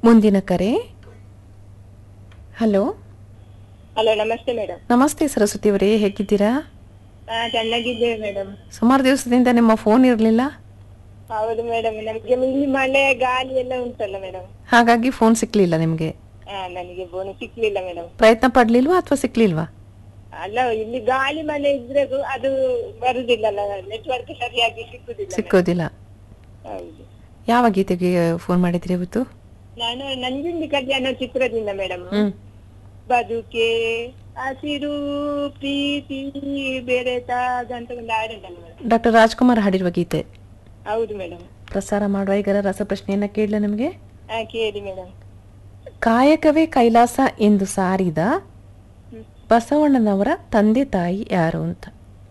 ಮುಂದಿನ ಕರೆ. Hello. Hello, ನಮಸ್ತೆ ಮೇಡಮ್. ನಮಸ್ತೆ ಸರಸ್ವತಿ ಅವರೇ, ಹೇಗಿದ್ದೀರಾ? ಚೆನ್ನಾಗಿದ್ದೇವೆ ಮೇಡಮ್. ಸುಮಾರು ದಿವಸದಿಂದ ನಿಮ್ಮ ಫೋನ್ ಇರಲಿಲ್ಲ, ಹೌದು ಮೇಡಮ್, ನಮಗೆ ಇಲ್ಲಿ ಮಳೆ ಗಾಳಿ ಎಲ್ಲ ಉಂಟಲ್ಲ ಮೇಡಮ್. ಹಾಗಾಗಿ ಫೋನ್ ಸಿಕ್ಲಿಲ್ಲ ನಿಮಗೆ. ನನಗೆ ಫೋನ್ ಸಿಕ್ಲಿಲ್ಲ ಮೇಡಮ್. ಪ್ರಯತ್ನ ಪಡ್ಲಿಲ್ವಾ ಅಥವಾ ಸಿಕ್ಲಿಲ್ವಾ? ಅಲ್ಲ, ಇಲ್ಲಿ ಗಾಳಿ ಮಳೆ ಇದ್ರೆ ಅದು ಬರುದಿಲ್ಲಲ್ಲ, ನೆಟ್ವರ್ಕ್ ಸರಿಯಾಗಿ ಸಿಕ್ಕುದಿಲ್ಲ madam. ಸಿಕ್ಕೋದಿಲ್ಲ. ಹೌದು. ಯಾವ ಗೀತೆಗೆ ಫೋನ್ ಮಾಡಿದ್ರಿ ಇವತ್ತು? ನಾನು ನಂಜುಂಡಿ ಕಲ್ಯಾಣ ಚಿತ್ರದಿಂದ ಮೇಡಮ್. ಬದುಕೆ ಹಸಿರು ಪ್ರೀತಿ ಬೆರೆತಾಗ ಅಂತ ಒಂದು ಹಾಡುಂಟಲ್ಲ ಮೇಡಮ್. ಡಾಕ್ಟರ್ ರಾಜ್ಕುಮಾರ್ ಹಾಡಿರುವ ಗೀತೆ. ಹೌದು ಮೇಡಮ್. ಪ್ರಸಾರ ಮಾಡುವ ಈಗ ರಸಪ್ರಶ್ನೆಯನ್ನ ಕೇಳಲ ನಿಮಗೆ. ಕೇಳಿ ಮೇಡಮ್. ಕಾಯಕವೇ ಕೈಲಾಸ ಎಂದು ಸಾರಿದ ಬಸವಣ್ಣನವರ ತಂದೆ ತಾಯಿ ಯಾರು ಅಂತ.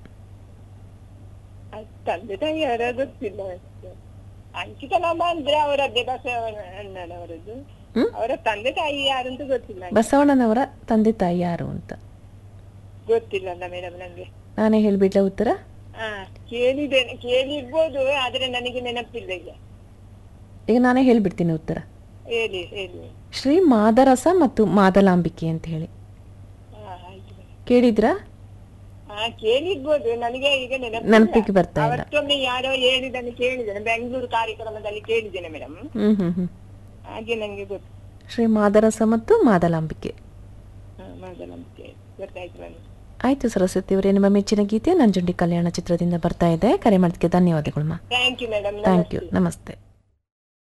ತಂದೆ ತಾಯಿ ಯಾರ ಗೊತ್ತಿಲ್ಲ. ಅಂಕಿತನಾಮ ಅಂದ್ರೆ ಅವರದ್ದೇ, ಬಸವಣ್ಣನವರದ್ದು. ಅವರ ತಂದೆ ತಾಯಿ ಯಾರು ಅಂತ ಗೊತ್ತಿಲ್ಲ. ಬಸವಣ್ಣನವರ ತಂದೆ ತಾಯಿ ಯಾರು ಅಂತ ಗೊತ್ತಿಲ್ಲಲ್ಲ ಮೇಡಮ್ ನಂಗೆ. ನಾನೇ ಹೇಳ್ಬಿಡ್ಲ ಉತ್ತರ? ಕೇಳಿದ್ದೇನೆ, ಕೇಳಿರ್ಬೋದು, ಆದ್ರೆ ನನಗೆ ನೆನಪಿಲ್ಲ ಈಗ. ಈಗ ನಾನೇ ಹೇಳ್ಬಿಡ್ತೀನಿ ಉತ್ತರ. ಹೇಳಿ ಹೇಳಿ. ಶ್ರೀ ಮಾದರಸ ಮತ್ತು ಮಾದಲಾಂಬಿಕೆ ಅಂತ ಹೇಳಿ. ಕೇಳಿದ್ರಾ? ಕೇಳಿರ್ಬೋದು, ನನಗೆ ಈಗ ನೆನಪಿಗೆ ಬರ್ತಾ ಇಲ್ಲ. ಅವತ್ತೊಮ್ಮೆ ಯಾರೋ ಹೇಳಿದನ್ನು ಕೇಳಿದ್ದೇನೆ, ಬೆಂಗಳೂರು ಕಾರ್ಯಕ್ರಮದಲ್ಲಿ ಕೇಳಿದ್ದೇನೆ ಮೇಡಮ್. ಹಾಗೆ ನಂಗೆ ಗೊತ್ತು. ಶ್ರೀ ಮಾದರಸ ಮತ್ತು ಮಾದಲಾಂಬಿಕೆ. ಮಾದಲಾಂಬಿಕೆ ಗೊತ್ತಾಯ್ತು ನನಗೆ. ಆಯ್ತು ಸರಸ್ವತಿ ಅವರೇ, ನಿಮ್ಮ ಮೆಚ್ಚಿನ ಗೀತೆ ನಂಜುಂಡಿ ಕಲ್ಯಾಣ ಚಿತ್ರದಿಂದ ಬರ್ತಾ ಇದೆ. ಕರೆ ಮಾಡೋದಕ್ಕೆ ಧನ್ಯವಾದಗಳು. Thank you madam. Thank you. ನಮಸ್ತೆ.